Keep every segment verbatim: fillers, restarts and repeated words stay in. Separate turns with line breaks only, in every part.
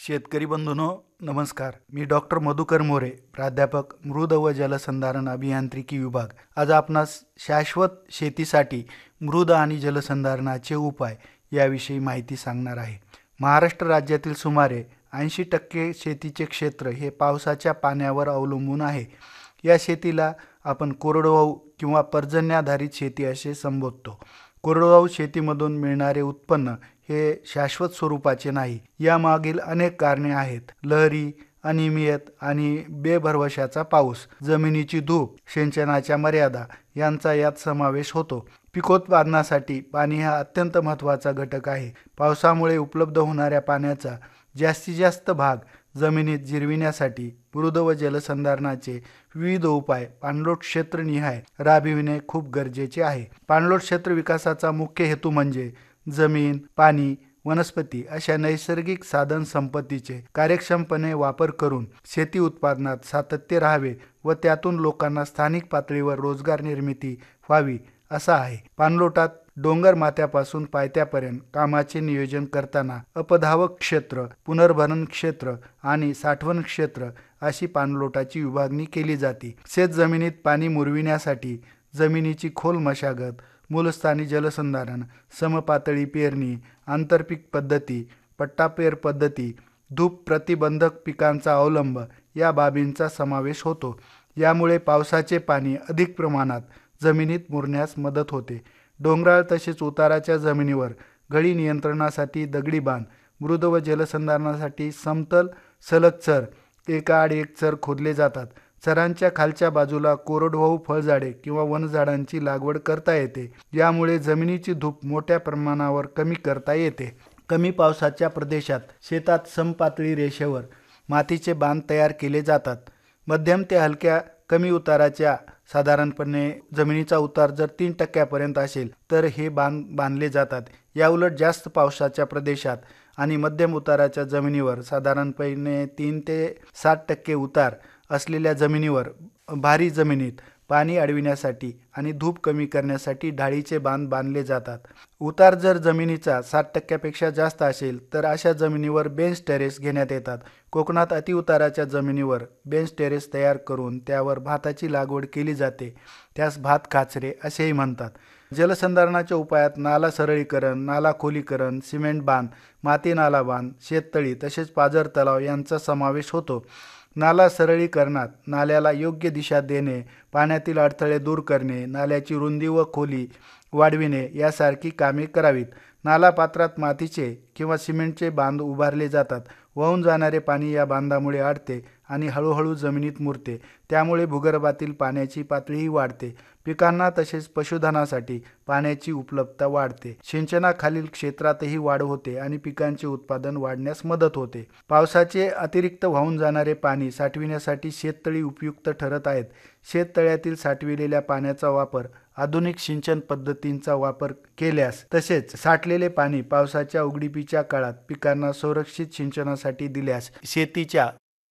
शेतकरी बंधूंनो नमस्कार. मी डॉक्टर मधुकर मोरे, प्राध्यापक मृद व जलसंधारण अभियांत्रिकी विभाग. आज आपणास शाश्वत शेतीसाठी मृद आणि जलसंधारणाचे उपाय याविषयी माहिती सांगणार आहे. महाराष्ट्र राज्यातील सुमारे ऐंशी टक्के शेतीचे क्षेत्र हे पावसाच्या पाण्यावर अवलंबून आहे. या शेतीला आपण कोरडवाहू किंवा पर्जन्याधारित शेती असे संबोधतो. कोरडवाहू शेतीमधून मिळणारे उत्पन्न हे शाश्वत स्वरूपाचे नाही. यामागील अनेक कारणे आहेत. लहरी, अनियमित आणि बेभरवशाचा पाऊस, जमिनीची धूप, सिंचनाच्या मर्यादा यांचा यात समावेश होतो. पिकोत्पादनासाठी पाणी हा अत्यंत महत्त्वाचा घटक आहे. पावसामुळे उपलब्ध होणाऱ्या पाण्याचा जास्तीत जास्त भाग जमिनीत जिरविण्यासाठी मृद व जलसंधारणाचे विविध उपाय पाणलोट क्षेत्रनिहाय राबविणे खूप गरजेचे आहे. पाणलोट क्षेत्र विकासाचा मुख्य हेतू म्हणजे जमीन, पाणी, वनस्पती अशा नैसर्गिक साधन संपत्तीचे कार्यक्षमपणे वापर करून शेती उत्पादनात सातत्य राहावे व त्यातून लोकांना स्थानिक पातळीवर रोजगार निर्मिती व्हावी असा आहे. पाणलोटात डोंगर माथ्यापासून पायथ्यापर्यंत कामाचे नियोजन करताना अपधावक क्षेत्र, पुनर्भरण क्षेत्र आणि साठवण क्षेत्र अशी पाणलोटाची विभागणी केली जाते. शेत जमिनीत पाणी मुरविण्यासाठी जमिनीची खोल मशागत, मूलस्थानी जलसंधारण, समपातळी पेरणी, आंतरपीक पद्धती, पट्टापेर पद्धती, धूप प्रतिबंधक पिकांचा अवलंब या बाबींचा समावेश होतो. यामुळे पावसाचे पाणी अधिक प्रमाणात जमिनीत मुरण्यास मदत होते. डोंगराळ तसेच उताराच्या जमिनीवर गळी नियंत्रणासाठी दगडी बांध, मृद व जलसंधारणासाठी समतल सलग चर एकाआड एक चर खोदले जातात. चरांच्या खालच्या बाजूला कोरडवाहू फळझाडे किंवा वनझाडांची लागवड करता येते. यामुळे जमिनीची धूप मोठ्या प्रमाणावर कमी करता येते. कमी पावसाच्या प्रदेशात शेतात समपातळी रेषेवर मातीचे बांध तयार केले जातात. मध्यम ते हलक्या कमी उताराच्या साधारणपणे जमिनीचा उतार जर तीन टक्क्यापर्यंत असेल तर हे बांध बांधले जातात. याउलट जास्त पावसाच्या प्रदेशात आणि मध्यम उताराच्या जमिनीवर साधारणपणे तीन ते सात टक्के उतार असलेल्या जमिनीवर भारी जमिनीत पाणी अडविण्यासाठी आणि धूप कमी करण्यासाठी ढाळीचे बांध बांधले जातात. उतार जर जमिनीचा साठ टक्क्यापेक्षा जास्त असेल तर अशा जमिनीवर बेंच टेरेस घेण्यात येतात. कोकणात अतिउताराच्या जमिनीवर बेंच टेरेस तयार करून त्यावर भाताची लागवड केली जाते. त्यास भात खाचरे असेही म्हणतात. जलसंधारणाच्या उपायात नाला सरळीकरण, नाला खोलीकरण, सिमेंट बांध, माती नाला बांध, शेततळी तसेच पाझर तलाव यांचा समावेश होतो. नाला सरळीकरणात नाल्याला योग्य दिशा देणे, पाण्यातील अडथळे दूर करणे, नाल्याची रुंदी व खोली वाढविणे यासारखी कामे करावीत. नाला पात्रात मातीचे किंवा सिमेंटचे बांध उभारले जातात. वाहून जाणारे पाणी या बांधामुळे अडते आणि हळूहळू जमिनीत मुरते. त्यामुळे भूगर्भातील पाण्याची पातळीही वाढते. पिकांना तसेच पशुधनासाठी पाण्याची उपलब्धता वाढते. सिंचनाखालील क्षेत्रातही वाढ होते आणि पिकांचे उत्पादन वाढण्यास मदत होते. पावसाचे अतिरिक्त वाहून जाणारे पाणी साठविण्यासाठी शेततळी उपयुक्त ठरत आहेत. शेततळ्यातील साठविलेल्या पाण्याचा वापर आधुनिक सिंचन पद्धतींचा वापर केल्यास तसेच साठलेले पाणी पावसाच्या उघडीपीच्या काळात पिकांना सुरक्षित सिंचनासाठी दिल्यास शेतीच्या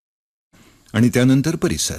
आणि त्यानंतर परिसर.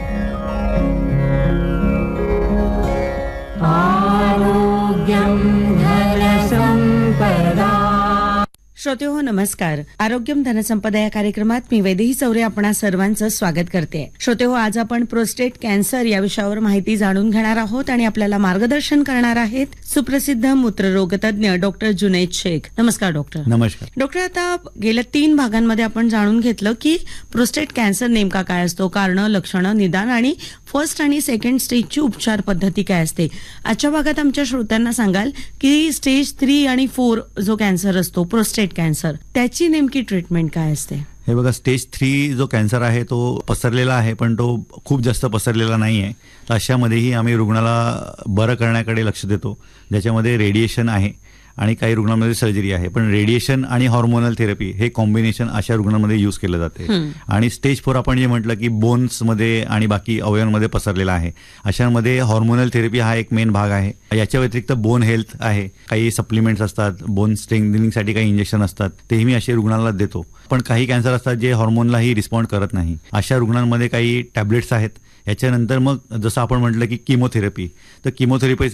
आरोग्यम धनसंपदा.
श्रोते हो नमस्कार. आरोग्यम धनसंपदा या कार्यक्रमात मी वैदेही चौरे आपणा सर्वांचं स्वागत करते. श्रोते हो, आज आपण प्रोस्टेट कॅन्सर या विषयावर माहिती जाणून घेणार आहोत आणि आपल्याला मार्गदर्शन करणार आहेत सुप्रसिद्ध मूत्ररोग तज्ञ डॉक्टर जुनैद शेख. नमस्कार डॉक्टर.
नमस्कार
डॉक्टर. आता गेल्या तीन भागांमध्ये आपण जाणून घेतलं की प्रोस्टेट कॅन्सर नेमका काय असतो, कारण, लक्षणं, निदान आणि फर्स्ट आणि सेकंड स्टेजची उपचार पद्धती काय असते. आजच्या भागात आमच्या श्रोत्यांना सांगाल की स्टेज थ्री आणि फोर जो कॅन्सर असतो प्रोस्टेट कॅन्सर, त्याची नेमकी ट्रीटमेंट काय असते.
हे बघा, स्टेज थ्री जो कॅन्सर आहे तो पसरलेला आहे, पण तो खूप जास्त पसरलेला नाही आहे. तर अशामध्येही आम्ही रुग्णाला बरं करण्याकडे लक्ष देतो, ज्याच्यामध्ये रेडिएशन आहे आणि काही रुग्णांमध्ये सर्जरी आहे. पण रेडिएशन आणि हॉर्मोनल थेरपी हे कॉम्बिनेशन अशा रुग्णांमध्ये यूज केलं जाते. आणि स्टेज फोर आपण जे म्हटलं की बोन्समध्ये आणि बाकी अवयवांमध्ये पसरलेला आहे, अशामध्ये हॉर्मोनल थेरपी हा एक मेन भाग आहे. याच्या व्यतिरिक्त बोन हेल्थ आहे, काही सप्लिमेंट्स असतात, बोन स्ट्रेंथनिंगसाठी काही इंजेक्शन असतात, तेही मी असे रुग्णांना देतो. पण काही कॅन्सर असतात जे हॉर्मोनलाही रिस्पॉन्ड करत नाही. अशा रुग्णांमध्ये काही टॅबलेट्स आहेत. याच्यानंतर मग जसं आपण म्हटलं की किमोथेरपी, तर किमोथेरपी